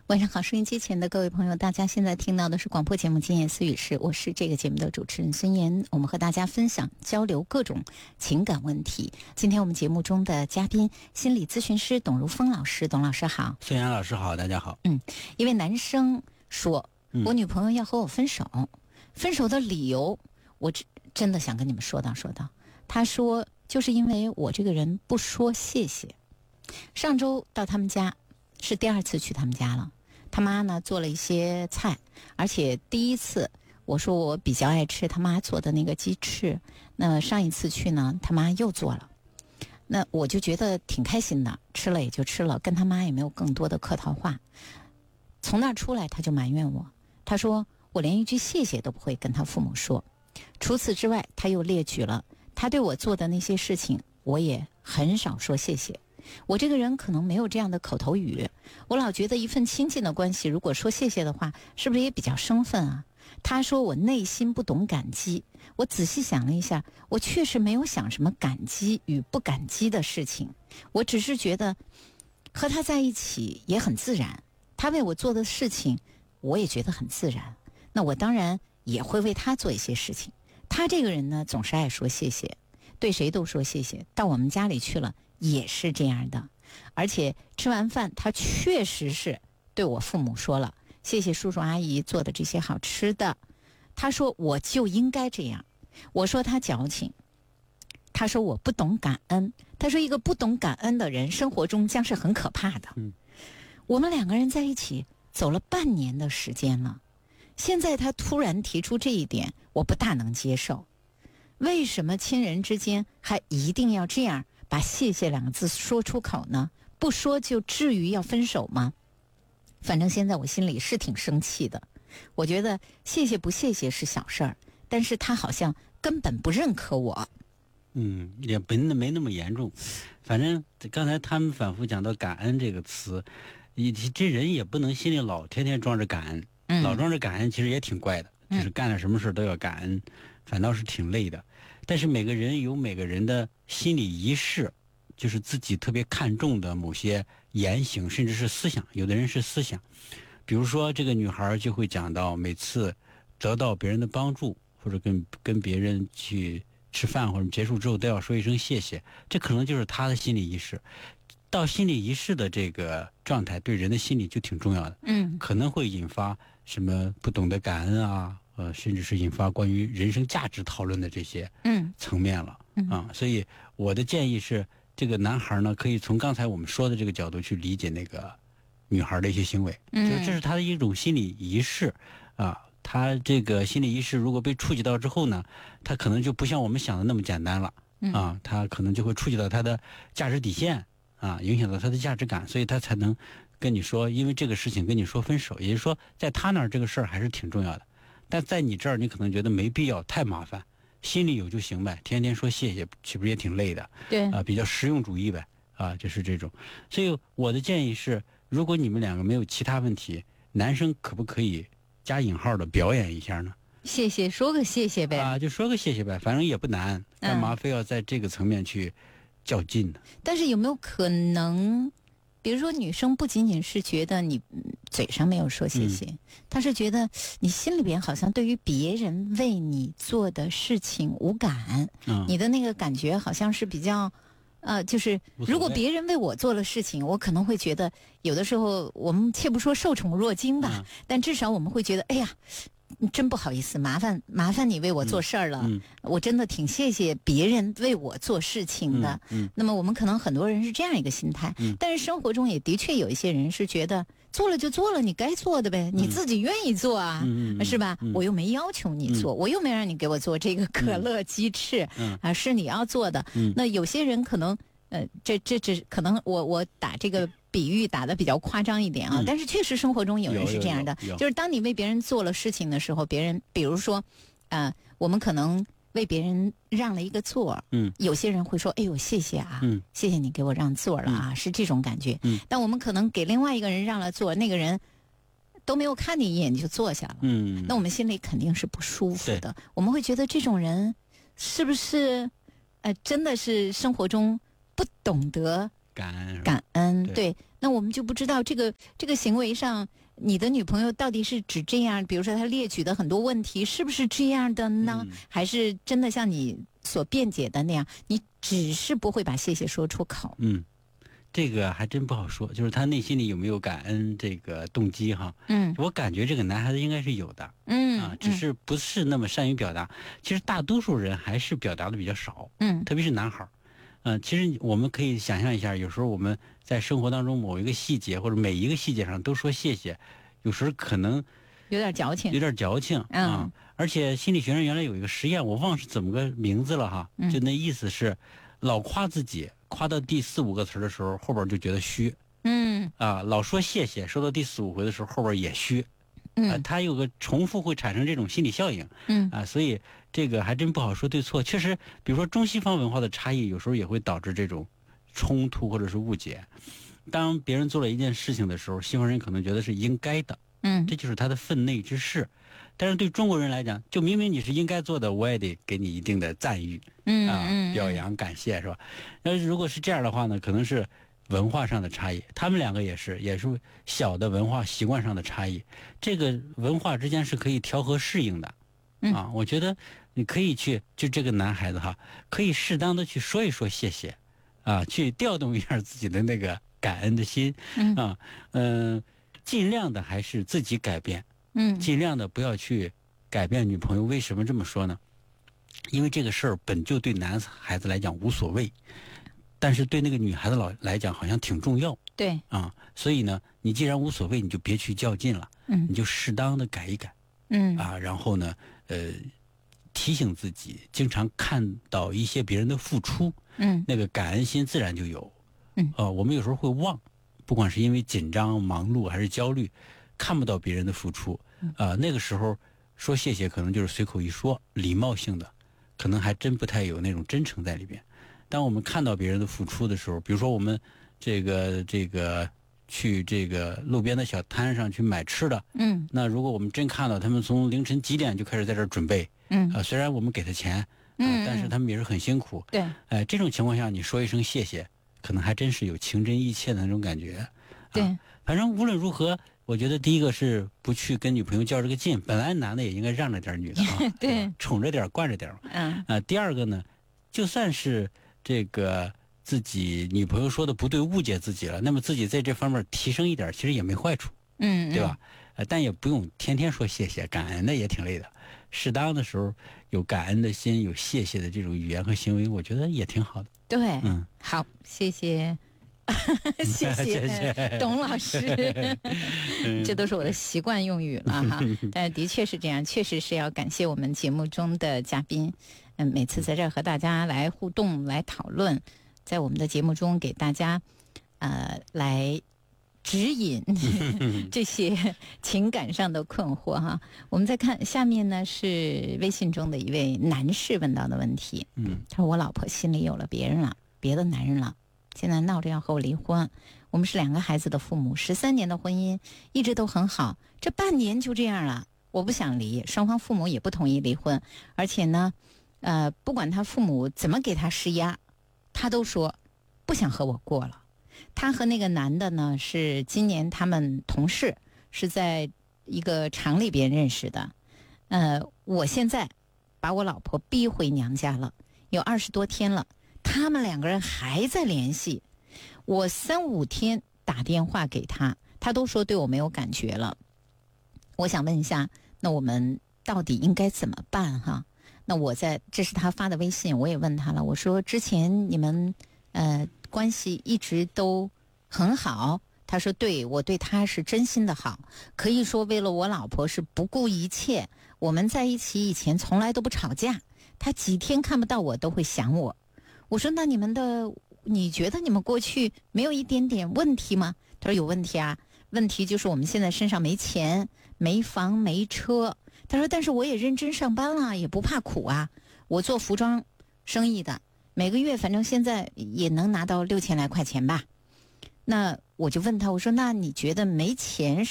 晚上好，收音机前的各位朋友，大家现在听到的是广播节目《今夜思语室》，我是这个节目的主持人孙岩。我们和大家分享交流各种情感问题。今天我们节目中的嘉宾，心理咨询师董如风老师，董老师好。 孙岩老师好，大家好。 一位男生说，我女朋友要和我分手，分手的理由我真的想跟你们说道。他说就是因为我这个人不说谢谢。上周到他们家，是第二次去他们家了。他妈呢做了一些菜，而且第一次我说我比较爱吃他妈做的那个鸡翅，那上一次去呢他妈又做了，那我就觉得挺开心的，吃了也就吃了，跟他妈也没有更多的客套话。从那儿出来他就埋怨我，他说我连一句谢谢都不会跟他父母说。除此之外，他又列举了他对我做的那些事情，我也很少说谢谢。我这个人可能没有这样的口头语，我老觉得一份亲近的关系，如果说谢谢的话，是不是也比较生分啊？他说我内心不懂感激，我仔细想了一下，我确实没有想什么感激与不感激的事情，我只是觉得和他在一起也很自然，他为我做的事情我也觉得很自然，那我当然也会为他做一些事情。他这个人呢，总是爱说谢谢，对谁都说谢谢，到我们家里去了也是这样的，而且吃完饭他确实是对我父母说了谢谢叔叔阿姨做的这些好吃的。他说我就应该这样，我说他矫情，他说我不懂感恩，他说一个不懂感恩的人生活中将是很可怕的。我们两个人在一起走了半年的时间了，现在他突然提出这一点，我不大能接受。为什么亲人之间还一定要这样把谢谢两个字说出口呢？不说就至于要分手吗？反正现在我心里是挺生气的，我觉得谢谢不谢谢是小事儿，但是他好像根本不认可我。 也没那么严重。反正刚才他们反复讲到感恩这个词，这人也不能心里老天天装着感恩，老装着感恩其实也挺怪的，就是干了什么事都要感恩，反倒是挺累的。但是每个人有每个人的心理仪式，就是自己特别看重的某些言行，甚至是思想。有的人是思想，比如说这个女孩就会讲到，每次得到别人的帮助，或者跟别人去吃饭或者结束之后都要说一声谢谢，这可能就是她的心理仪式。到心理仪式的这个状态，对人的心理就挺重要的。可能会引发什么不懂得感恩啊，甚至是引发关于人生价值讨论的这些层面了。所以我的建议是，这个男孩呢，可以从刚才我们说的这个角度去理解那个女孩的一些行为，就是这是他的一种心理仪式啊。他这个心理仪式如果被触及到之后呢，他可能就不像我们想的那么简单了啊，他可能就会触及到他的价值底线啊，影响到他的价值感，所以他才能跟你说，因为这个事情跟你说分手。也就是说，在他那儿这个事儿还是挺重要的，但在你这儿你可能觉得没必要，太麻烦，心里有就行呗，天天说谢谢岂不是也挺累的？ 对比较实用主义呗就是这种。所以我的建议是，如果你们两个没有其他问题，男生可不可以加引号的表演一下呢？ 谢谢，说个谢谢呗就说个谢谢呗，反正也不难，干嘛非要在这个层面去较劲呢？ 但是有没有可能，比如说女生不仅仅是觉得你嘴上没有说谢谢，她是觉得你心里边好像对于别人为你做的事情无感，你的那个感觉好像是比较就是如果别人为我做了事情，我可能会觉得有的时候我们切不说受宠若惊吧，但至少我们会觉得哎呀真不好意思，麻烦你为我做事儿了，我真的挺谢谢别人为我做事情的。那么我们可能很多人是这样一个心态，但是生活中也的确有一些人是觉得做了就做了，你该做的呗，你自己愿意做啊，是吧？我又没要求你做，我又没让你给我做这个可乐鸡翅，是你要做的。那有些人可能这可能我打这个比喻打得比较夸张一点啊，但是确实生活中有人是这样的，就是当你为别人做了事情的时候，别人比如说我们可能为别人让了一个座，有些人会说哎呦谢谢啊，谢谢你给我让座了啊，是这种感觉。但我们可能给另外一个人让了座，那个人都没有看你一眼你就坐下了，那我们心里肯定是不舒服的，我们会觉得这种人是不是真的是生活中不懂得感恩， 感恩， 对对。那我们就不知道这个行为上，你的女朋友到底是指这样？比如说她列举的很多问题，是不是这样的呢？还是真的像你所辩解的那样？你只是不会把谢谢说出口。 这个还真不好说，就是他内心里有没有感恩这个动机哈？我感觉这个男孩子应该是有的，只是不是那么善于表达。其实大多数人还是表达的比较少，特别是男孩儿。其实我们可以想象一下，有时候我们在生活当中某一个细节或者每一个细节上都说谢谢，有时候可能有点矫情， 啊。而且心理学上原来有一个实验，我忘是怎么个名字了哈，就那意思是，老夸自己，夸到第4、5个词的时候，后边就觉得虚，老说谢谢，说到第4、5回的时候，后边也虚。它有个重复会产生这种心理效应，所以这个还真不好说对错。确实，比如说中西方文化的差异，有时候也会导致这种冲突或者是误解。当别人做了一件事情的时候，西方人可能觉得是应该的，这就是他的分内之事。但是对中国人来讲，就明明你是应该做的，我也得给你一定的赞誉，表扬感谢，是吧？那如果是这样的话呢，可能是文化上的差异，他们两个也是小的文化习惯上的差异，这个文化之间是可以调和适应的，我觉得你可以去，就这个男孩子哈，可以适当的去说一说谢谢，去调动一下自己的那个感恩的心，尽量的还是自己改变，尽量的不要去改变女朋友。为什么这么说呢？因为这个事儿本就对男孩子来讲无所谓。但是对那个女孩子来讲好像挺重要， 对所以呢，你既然无所谓，你就别去较劲了，你就适当的改一改，然后呢，提醒自己，经常看到一些别人的付出，那个感恩心自然就有，我们有时候会忘，不管是因为紧张、忙碌还是焦虑，看不到别人的付出，那个时候说谢谢可能就是随口一说，礼貌性的，可能还真不太有那种真诚在里边。当我们看到别人的付出的时候，比如说我们这个去这个路边的小摊上去买吃的，那如果我们真看到他们从凌晨几点就开始在这儿准备，虽然我们给他钱，但是他们也是很辛苦， 对， 这种情况下你说一声谢谢，可能还真是有情真意切的那种感觉， 对， 反正无论如何，我觉得第一个是不去跟女朋友较这个劲，本来男的也应该让着点女的对， 宠着点惯着点，第二个呢，就算是这个自己女朋友说的不对，误解自己了，那么自己在这方面提升一点，其实也没坏处，对吧？但也不用天天说谢谢，感恩的也挺累的。适当的时候有感恩的心，有谢谢的这种语言和行为，我觉得也挺好的。 对，好，谢谢，谢谢董老师，这都是我的习惯用语了哈。但是的确是这样，确实是要感谢我们节目中的嘉宾。每次在这儿和大家来互动、来讨论，在我们的节目中给大家来指引这些情感上的困惑哈。我们再看下面呢，是微信中的一位男士问到的问题。他说我老婆心里有了别人了，别的男人了，现在闹着要和我离婚。我们是2个孩子的父母，13年的婚姻一直都很好，这半年就这样了。我不想离，双方父母也不同意离婚，而且呢不管他父母怎么给他施压，他都说不想和我过了。他和那个男的呢，是今年他们同事，是在一个厂里边认识的。我现在把我老婆逼回娘家了，有20多天了，他们2个人还在联系。我3、5天打电话给他，他都说对我没有感觉了。我想问一下，那我们到底应该怎么办哈？那这是他发的微信，我也问他了，我说之前你们关系一直都很好，他说对，我对他是真心的好，可以说为了我老婆是不顾一切。我们在一起以前从来都不吵架，他几天看不到我都会想我。我说那你觉得你们过去没有一点点问题吗？他说有问题啊，问题就是我们现在身上没钱、没房、没车。他说但是我也认真上班了，也不怕苦啊，我做服装生意的，每个月反正现在也能拿到6000来块钱吧。那我就问他，我说那你觉得没钱